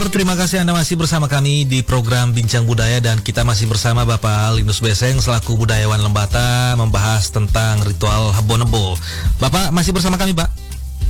Pendengar, terima kasih Anda masih bersama kami di program Bincang Budaya, dan kita masih bersama Bapak Linus Beseng selaku budayawan Lembata membahas tentang ritual Habbo-Nebo. Bapak masih bersama kami, Pak?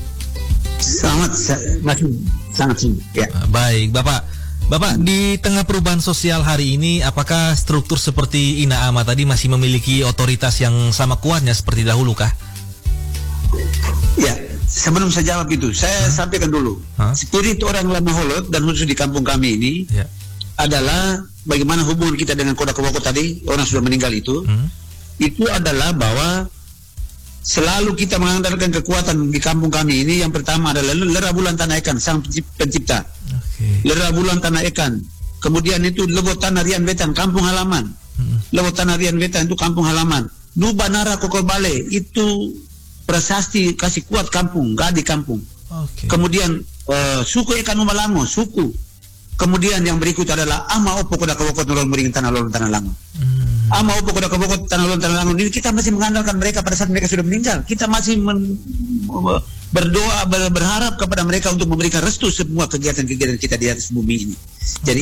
Sangat ya. Baik, Bapak di tengah perubahan sosial hari ini, apakah struktur seperti Ina Ama tadi masih memiliki otoritas yang sama kuatnya seperti dahulu kah? Ya, sebelum saya jawab itu, saya sampaikan dulu. Spirit orang Lamaholot dan khusus di kampung kami ini adalah bagaimana hubungan kita dengan Koda Koboko tadi, orang sudah meninggal itu adalah bahwa selalu kita mengandalkan kekuatan di kampung kami ini. Yang pertama adalah Lera Bulan Tanah Ikan, Sang Pencipta. Lera Bulan Tanah Ikan. Kemudian itu Lebo Tanah Rian Wetan, kampung halaman. Lebo Tanah Rian Wetan itu kampung halaman. Nuba Nara Kokol Bale itu prasasti kasih kuat kampung, gak di kampung. Kemudian suku Ekan Umalango, suku. Kemudian yang berikut adalah Ama Opo Koda Koboko Nolon Muring Tanah Lolon Tanah Lango. Ama Opo Koda Koboko Tanah Lolon Tanah Lango ini kita masih mengandalkan mereka pada saat mereka sudah meninggal. Kita masih berdoa, berharap kepada mereka untuk memberikan restu semua kegiatan-kegiatan kita di atas bumi ini. Jadi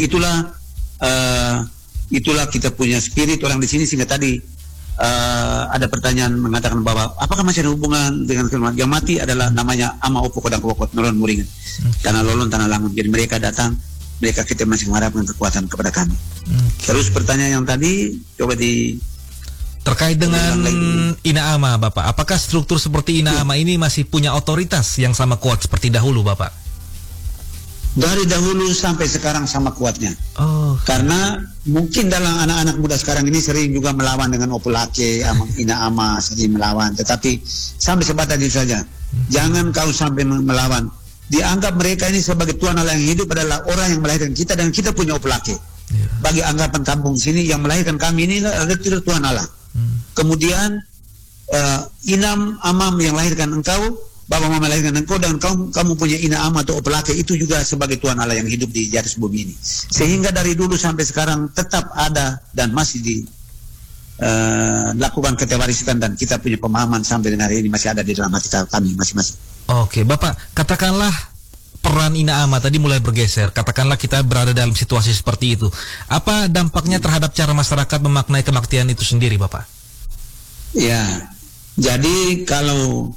itulah kita punya spirit orang di sini, sehingga tadi ada pertanyaan mengatakan bahwa apakah masih ada hubungan dengan yang mati adalah namanya Ama Opo Koda Koboko Nolon Muring Tanah Lolon Tanah Lango. Jadi mereka datang, kita masih mengharapkan kekuatan kepada kami. Terus pertanyaan yang tadi coba terkait dengan Ina Ama, Bapak. Apakah struktur seperti Ina Ama ini masih punya otoritas yang sama kuat seperti dahulu, Bapak? Dari dahulu sampai sekarang sama kuatnya. Karena mungkin dalam anak-anak muda sekarang ini sering juga melawan dengan Opulake, Ina Ama sering melawan. Tetapi sampai sebatas itu saja. Jangan kau sampai melawan. Dianggap mereka ini sebagai Tuhan Allah yang hidup adalah orang yang melahirkan kita, dan kita punya Opulake. Bagi anggapan kampung sini yang melahirkan kami ini adalah Tuhan Allah. Kemudian Inam Amam yang melahirkan engkau, Bapak Mama melahirkan engkau, dan kamu punya Ina Ama atau Opulake itu juga sebagai Tuhan Allah yang hidup di atas bumi ini. Sehingga dari dulu sampai sekarang tetap ada dan masih dilakukan ketewarisan, dan kita punya pemahaman sampai dengan hari ini masih ada di dalam hati kami masing-masing. Oke, Bapak, katakanlah peran Ina Ama tadi mulai bergeser. Katakanlah kita berada dalam situasi seperti itu. Apa dampaknya terhadap cara masyarakat memaknai kematian itu sendiri, Bapak? Ya, jadi kalau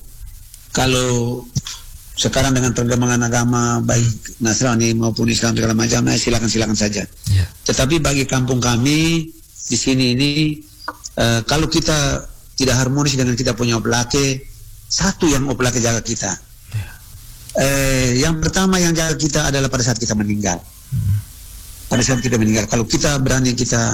sekarang dengan perkembangan agama baik Nasrani maupun Islam segala macam, silakan saja. Tetapi bagi kampung kami di sini ini, kalau kita tidak harmonis dengan kita punya Opulake, satu yang Opulake jaga kita. Yang pertama yang jaga kita adalah pada saat kita meninggal. Pada saat kita meninggal, kalau kita berani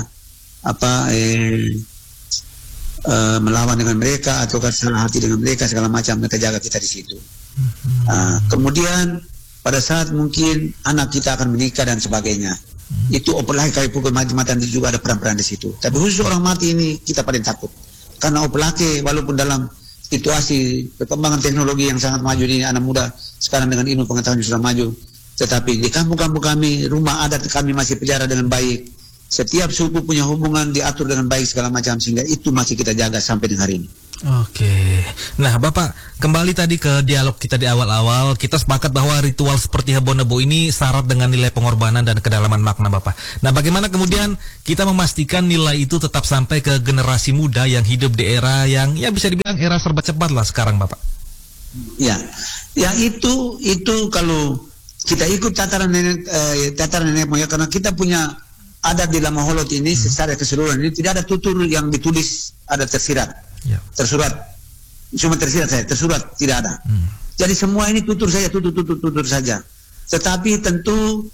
melawan dengan mereka atau salah hati dengan mereka segala macam, mereka jaga kita di situ. Kemudian pada saat mungkin anak kita akan menikah dan sebagainya, itu Opulake kayak pukul mati-matian juga ada peran-peran di situ. Tapi khusus orang mati ini kita paling takut, karena Opulake walaupun dalam situasi perkembangan teknologi yang sangat maju ini, anak muda sekarang dengan ilmu pengetahuan yang sudah maju, tetapi di kampung-kampung kami, rumah adat kami masih pelihara dengan baik. Setiap suku punya hubungan diatur dengan baik segala macam, sehingga itu masih kita jaga sampai dengan hari ini. Oke. Nah, Bapak, kembali tadi ke dialog kita di awal-awal, kita sepakat bahwa ritual seperti Habbo-Nebo ini syarat dengan nilai pengorbanan dan kedalaman makna, Bapak. Nah, bagaimana kemudian kita memastikan nilai itu tetap sampai ke generasi muda yang hidup di era yang ya bisa dibilang era serba cepat lah sekarang, Bapak? Ya itu kalau kita ikut tataran nenek moyang, karena kita punya adat di Lamaholot ini secara keseluruhan ini tidak ada tutur yang ditulis, ada tersirat. Tersurat, cuma tersirat saja, tersurat tidak ada. Jadi semua ini tutur saja, tutur saja. Tetapi tentu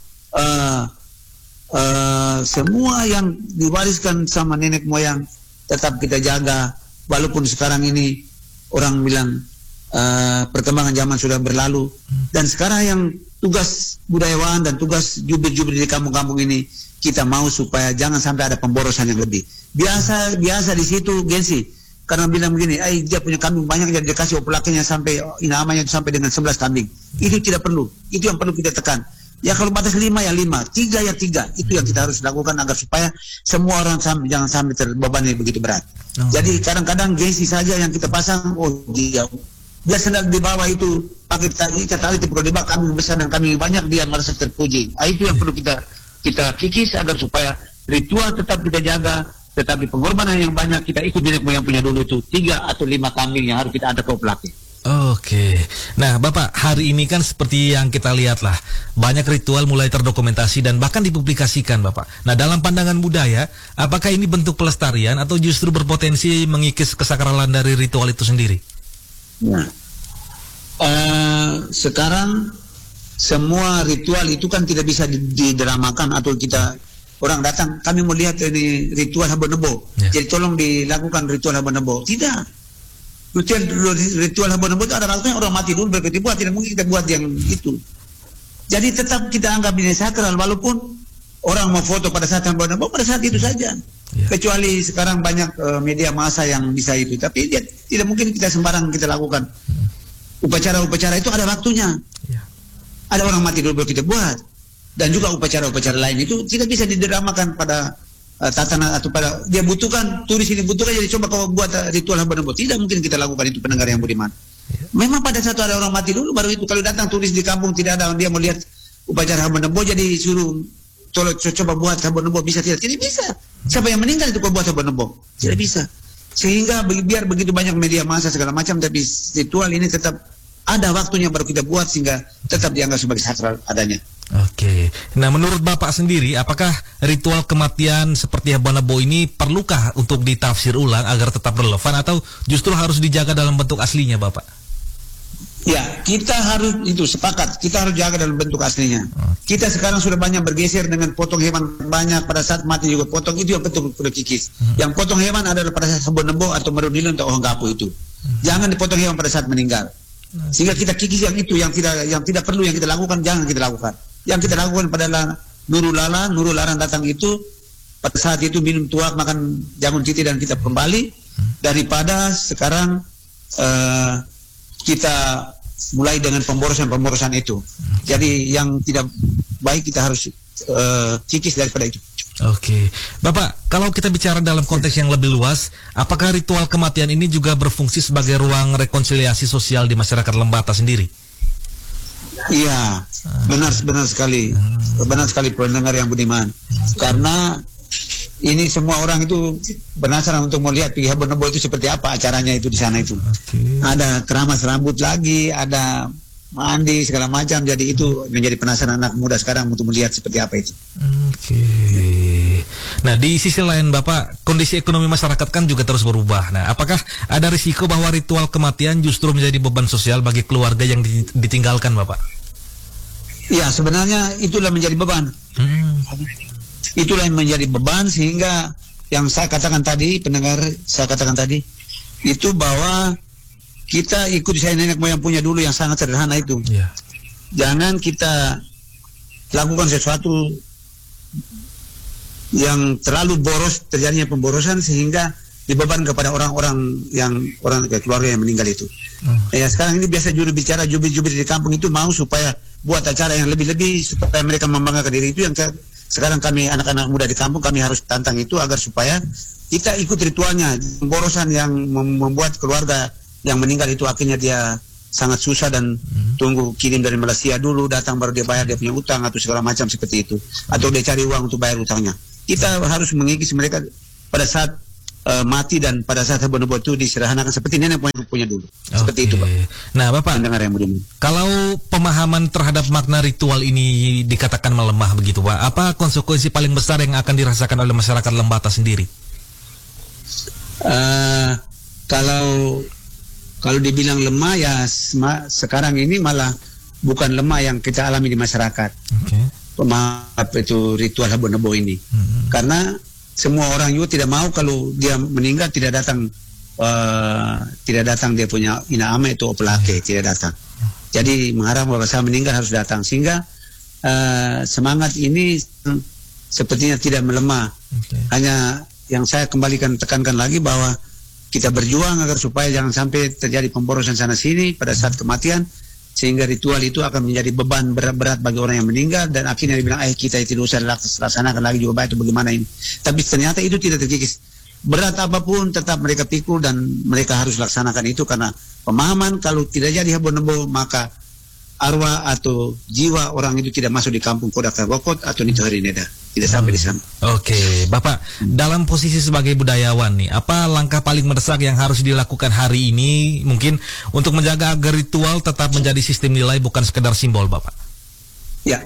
semua yang diwariskan sama nenek moyang tetap kita jaga. Walaupun sekarang ini orang bilang perkembangan zaman sudah berlalu, dan sekarang yang tugas budayawan dan tugas jubir-jubir di kampung-kampung ini, kita mau supaya jangan sampai ada pemborosan yang lebih. Biasa di situ gengsi. Karena bilang begini, dia punya kambing banyak, jadi dia kasih Opulakenya sampai Ina Amanya sampai dengan 11 kambing. Itu tidak perlu. Itu yang perlu kita tekan. Ya kalau batas 5 ya 5, 3 ya 3. Itu yang kita harus lakukan agar supaya semua orang jangan sampai terbebani begitu berat. Jadi kadang-kadang gengsi saja yang kita pasang, dia dia sedang di bawah itu pakai tali perlu dibak, kami besar dan kami banyak, dia merasa terpuji. Itu yang perlu kita kikis agar supaya ritual tetap kita jaga, tetapi pengorbanan yang banyak kita ikut nenek moyang punya dulu itu 3 atau 5 kambing yang harus kita ada ke pelaki. Oke. Nah, Bapak, hari ini kan seperti yang kita lihat lah, banyak ritual mulai terdokumentasi dan bahkan dipublikasikan, Bapak. Nah, dalam pandangan budaya, apakah ini bentuk pelestarian atau justru berpotensi mengikis kesakralan dari ritual itu sendiri? Nah, sekarang semua ritual itu kan tidak bisa didramakan atau kita orang datang, kami mau lihat ini ritual Habonebo, jadi tolong dilakukan ritual Habonebo. Tidak. Ritual Habonebo itu ada waktunya, orang mati dulu baru kita buat, tidak mungkin kita buat yang itu. Jadi tetap kita anggap ini sakral, walaupun orang mau foto pada saat Habonebo, pada saat itu saja. Kecuali sekarang banyak media massa yang bisa itu, tapi dia, tidak mungkin kita sembarang kita lakukan. Upacara-upacara itu ada waktunya. Ada orang mati dulu baru kita buat. Dan juga upacara-upacara lain itu tidak bisa didramakan pada tatanan atau pada dia butuhkan, turis ini butuhkan, jadi coba kau buat ritual Habonebo. Tidak mungkin kita lakukan itu, pendengar yang budiman. Memang pada saat ada orang mati dulu baru itu. Kalau datang turis di kampung tidak ada, dia mau lihat upacara Habonebo, jadi suruh coba buat Habonebo, bisa tidak? Tidak bisa. Siapa yang meninggal itu kau buat Habonebo? Tidak bisa. Sehingga biar begitu banyak media massa segala macam, tapi ritual ini tetap ada waktunya baru kita buat sehingga tetap dianggap sebagai sakral adanya. Oke. Nah, menurut Bapak sendiri, apakah ritual kematian seperti Habonebo ini perlukah untuk ditafsir ulang agar tetap relevan atau justru harus dijaga dalam bentuk aslinya, Bapak? Ya, kita harus itu sepakat. Kita harus jaga dalam bentuk aslinya. Kita sekarang sudah banyak bergeser dengan potong hewan banyak, pada saat mati juga potong, itu yang betul sudah kikis. Yang potong hewan adalah pada saat Habonebo atau Marunilun atau Ohanggapu itu. Jangan dipotong hewan pada saat meninggal. Sehingga kita kikis yang itu, yang tidak perlu yang kita lakukan, jangan kita lakukan. Yang kita lakukan pada Nurul Larang datang itu pada saat itu minum tuak, makan jamun titi dan kita kembali, daripada sekarang kita mulai dengan pemborosan itu. Jadi yang tidak baik kita harus kikis daripada itu. Oke, Bapak, kalau kita bicara dalam konteks yang lebih luas, apakah ritual kematian ini juga berfungsi sebagai ruang rekonsiliasi sosial di masyarakat Lembata sendiri? Iya, benar sekali pendengar yang budiman. Karena ini semua orang itu penasaran untuk melihat Habonebo itu seperti apa acaranya itu di sana itu. Ada keramas rambut lagi, ada mandi segala macam. Jadi itu menjadi penasaran anak muda sekarang untuk melihat seperti apa itu. Oke. Nah, di sisi lain Bapak, kondisi ekonomi masyarakat kan juga terus berubah. Nah, apakah ada risiko bahwa ritual kematian justru menjadi beban sosial bagi keluarga yang ditinggalkan, Bapak? Ya, sebenarnya itulah menjadi beban. Itulah yang menjadi beban, sehingga yang saya katakan tadi, pendengar saya katakan tadi, itu bahwa kita ikut saya nenek moyang punya dulu yang sangat sederhana itu. Jangan kita lakukan sesuatu yang terlalu boros, terjadinya pemborosan sehingga dibeban kepada orang-orang keluarga yang meninggal itu. Ya, sekarang ini biasa juru bicara jubir-jubir di kampung itu mau supaya buat acara yang lebih-lebih supaya mereka membanggakan diri. Itu yang sekarang kami anak-anak muda di kampung kami harus tantang itu agar supaya kita ikut ritualnya. Pemborosan yang membuat keluarga yang meninggal itu akhirnya dia sangat susah dan tunggu kirim dari Malaysia dulu, datang baru dia bayar dia punya utang atau segala macam seperti itu, atau dia cari uang untuk bayar utangnya. Kita harus mengikis mereka pada saat mati dan pada saat Habonebo itu disederhanakan seperti nenek moyang punya dulu. Seperti itu, Pak. Nah, Bapak, kalau pemahaman terhadap makna ritual ini dikatakan melemah begitu, Pak, apa konsekuensi paling besar yang akan dirasakan oleh masyarakat Lembata sendiri? Kalau dibilang lemah ya sekarang ini malah bukan lemah yang kita alami di masyarakat. Pemahaman itu ritual Habonebo ini. Karena semua orang juga tidak mau kalau dia meninggal tidak datang dia punya ina ame itu opelake tidak datang. Jadi mengharap bahwa saya meninggal harus datang, sehingga semangat ini sepertinya tidak melemah. Hanya yang saya tekankan lagi bahwa kita berjuang agar supaya jangan sampai terjadi pemborosan sana sini pada saat kematian, sehingga ritual itu akan menjadi beban berat bagi orang yang meninggal dan akhirnya dibilang kita tidak usah laksanakan lagi juga baik itu bagaimana ini. Tapi ternyata itu tidak terkikis. berat apapun tetap mereka pikul dan mereka harus laksanakan itu karena pemahaman kalau tidak jadi Habon-Nebo maka arwah atau jiwa orang itu tidak masuk di kampung Koda Kabokot atau Nito Harineda, tidak sampai di sana. Oke, Bapak, dalam posisi sebagai budayawan nih, apa langkah paling mendesak yang harus dilakukan hari ini mungkin untuk menjaga agar ritual tetap menjadi sistem nilai bukan sekedar simbol, Bapak? Ya,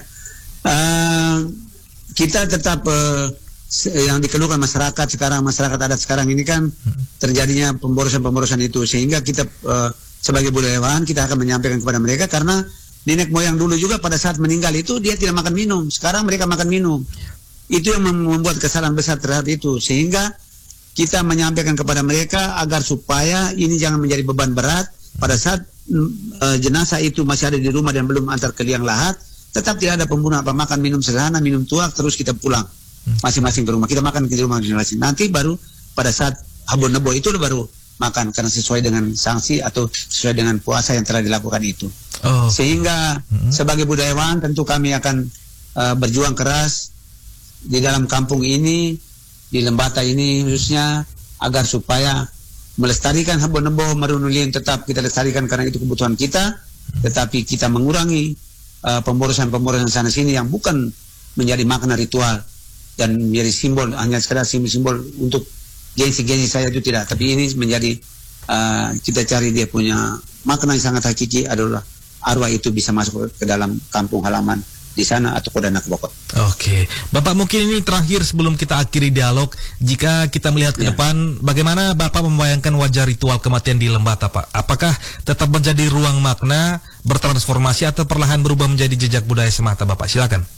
kita tetap yang dikeluhkan masyarakat sekarang, masyarakat adat sekarang ini kan terjadinya pemborosan itu, sehingga kita sebagai budayawan kita akan menyampaikan kepada mereka karena nenek moyang dulu juga pada saat meninggal itu dia tidak makan minum, sekarang mereka makan minum. Itu yang membuat kesalahan besar terhadap itu, sehingga kita menyampaikan kepada mereka agar supaya ini jangan menjadi beban berat pada saat jenazah itu masih ada di rumah dan belum antar ke liang lahat, tetap tidak ada pembunuhan, makan minum sederhana, minum tuak, terus kita pulang masing-masing ke rumah, kita makan di rumah masing-masing. Nanti baru pada saat Habon-Nebo itu baru makan karena sesuai dengan sanksi atau sesuai dengan puasa yang telah dilakukan itu. Sehingga sebagai budayawan tentu kami akan berjuang keras di dalam kampung ini, di Lembata ini khususnya, agar supaya melestarikan Habon-Nebo Marunulin tetap kita lestarikan karena itu kebutuhan kita, tetapi kita mengurangi pemborosan-pemborosan sana sini yang bukan menjadi makna ritual dan menjadi simbol, hanya sekedar simbol untuk gengsi-gengsi saya itu tidak, tapi ini menjadi kita cari dia punya makna yang sangat hakiki adalah arwah itu bisa masuk ke dalam kampung halaman di sana atau Koda Nakbokot. Oke, Bapak, mungkin ini terakhir sebelum kita akhiri dialog, jika kita melihat ke depan, bagaimana Bapak membayangkan wajah ritual kematian di Lembata, Pak? Apakah tetap menjadi ruang makna, bertransformasi, atau perlahan berubah menjadi jejak budaya semata, Bapak? Silakan.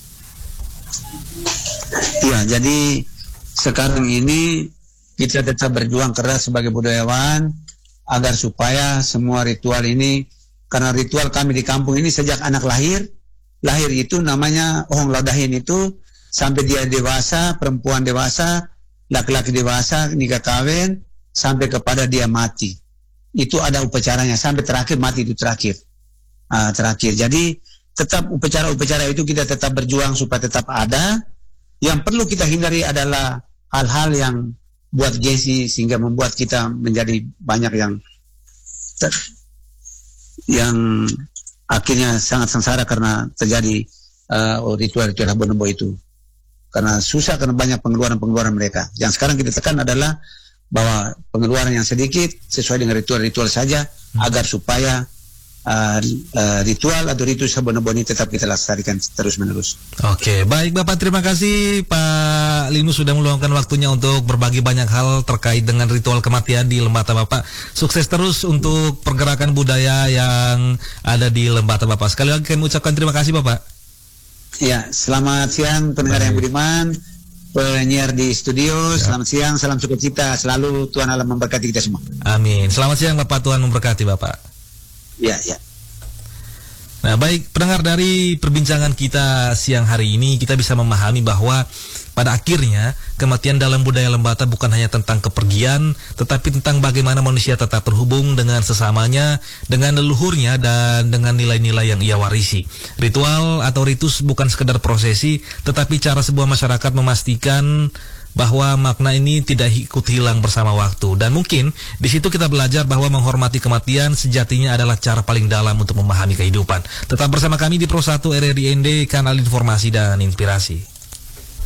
Ya, jadi sekarang ini kita tetap berjuang keras sebagai budayawan agar supaya semua ritual ini, karena ritual kami di kampung ini sejak anak lahir itu namanya Ohong Laudahin itu sampai dia dewasa, perempuan dewasa, laki-laki dewasa, nikah kawin, sampai kepada dia mati. Itu ada upacaranya, sampai terakhir mati itu terakhir. Jadi tetap upacara-upacara itu kita tetap berjuang supaya tetap ada. Yang perlu kita hindari adalah hal-hal yang buat gengsi sehingga membuat kita menjadi banyak yang akhirnya sangat sengsara karena terjadi ritual-ritual Habon-Nebo itu. Karena susah karena banyak pengeluaran-pengeluaran mereka. Yang sekarang kita tekan adalah bahwa pengeluaran yang sedikit sesuai dengan ritual-ritual saja agar supaya ritual atau ritus Habon-Nebo ini tetap kita lestarikan terus-menerus. Oke, baik Bapak, terima kasih Pak Linus sudah meluangkan waktunya untuk berbagi banyak hal terkait dengan ritual kematian di Lembata, Bapak. Sukses terus untuk pergerakan budaya yang ada di Lembata, Bapak. Sekali lagi kami ucapkan terima kasih, Bapak. Ya, selamat siang pendengar yang budiman, penyiar di studio, selamat siang, salam sukacita selalu, Tuhan Allah memberkati kita semua. Amin. Selamat siang Bapak, Tuhan memberkati Bapak. Ya. Nah, baik pendengar, dari perbincangan kita siang hari ini kita bisa memahami bahwa pada akhirnya kematian dalam budaya Lembata bukan hanya tentang kepergian, tetapi tentang bagaimana manusia tetap terhubung dengan sesamanya, dengan leluhurnya, dan dengan nilai-nilai yang ia warisi. Ritual atau ritus bukan sekedar prosesi, tetapi cara sebuah masyarakat memastikan bahwa makna ini tidak ikut hilang bersama waktu. Dan mungkin di situ kita belajar bahwa menghormati kematian sejatinya adalah cara paling dalam untuk memahami kehidupan. Tetap bersama kami di Pro 1 RRI ND, kanal informasi dan inspirasi.